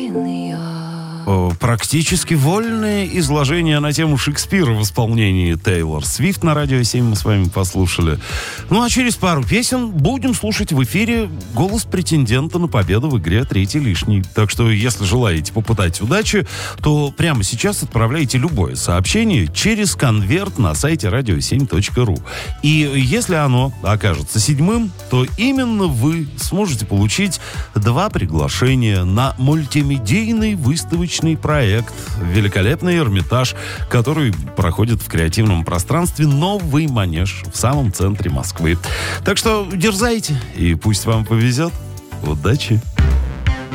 Практически вольное изложение на тему Шекспира в исполнении Тейлор Свифт на Радио 7 мы с вами послушали. Ну а через пару песен будем слушать в эфире голос претендента на победу в игре «Третий лишний». Так что, если желаете попытать удачи, то прямо сейчас отправляйте любое сообщение через конверт на сайте radio7.ru. И если оно окажется седьмым, то именно вы сможете получить 2 приглашения на мультимедийный выставочный проект «Великолепный Эрмитаж», который проходит в креативном пространстве «Новый Манеж» в самом центре Москвы. Так что дерзайте, и пусть вам повезет. Удачи!